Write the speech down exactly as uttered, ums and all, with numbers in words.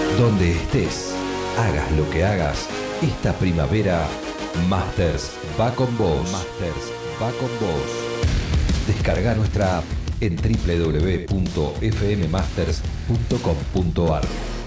Donde estés, hagas lo que hagas, esta primavera, Masters va con vos. Masters va con vos. Descarga nuestra app en doble u doble u doble u punto f m masters punto com punto a r.